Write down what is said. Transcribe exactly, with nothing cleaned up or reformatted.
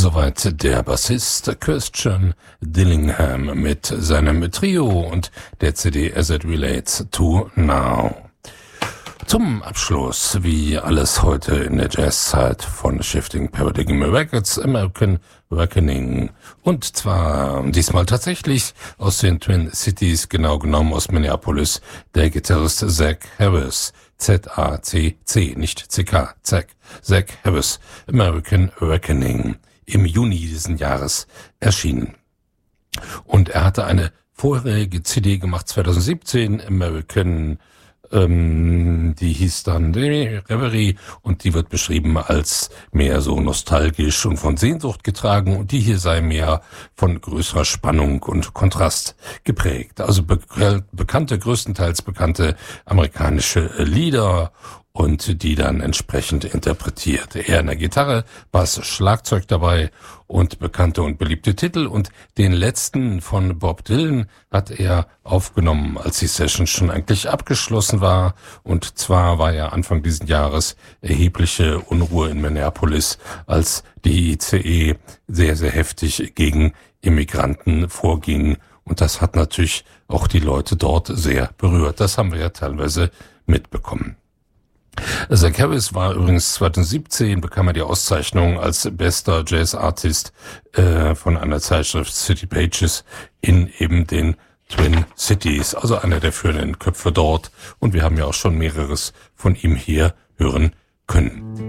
Soweit der Bassist Christian Dillingham mit seinem Trio und der C D As It Relates to Now. Zum Abschluss, wie alles heute in der Jazzzeit von Shifting Paradigm Records, American Reckoning. Und zwar diesmal tatsächlich aus den Twin Cities, genau genommen aus Minneapolis, der Gitarrist Zach Harris. Z A C C, nicht C K, Zach. Zach Harris, American Reckoning. Im Juni diesen Jahres erschienen. Und er hatte eine vorherige C D gemacht, zwanzig siebzehn, American, ähm, die hieß dann Reverie, und die wird beschrieben als mehr so nostalgisch und von Sehnsucht getragen, und die hier sei mehr von größerer Spannung und Kontrast geprägt. Also be- bekannte, größtenteils bekannte amerikanische Lieder, und die dann entsprechend interpretiert. Er in der Gitarre, Bass, Schlagzeug dabei und bekannte und beliebte Titel. Und den letzten von Bob Dylan hat er aufgenommen, als die Session schon eigentlich abgeschlossen war. Und zwar war ja Anfang dieses Jahres erhebliche Unruhe in Minneapolis, als die I C E sehr, sehr heftig gegen Immigranten vorging. Und das hat natürlich auch die Leute dort sehr berührt. Das haben wir ja teilweise mitbekommen. Zach Harris war übrigens zwanzig siebzehn, bekam er die Auszeichnung als bester Jazz-Artist äh, von einer Zeitschrift City Pages in eben den Twin Cities, also einer der führenden Köpfe dort. Und wir haben ja auch schon mehreres von ihm hier hören können.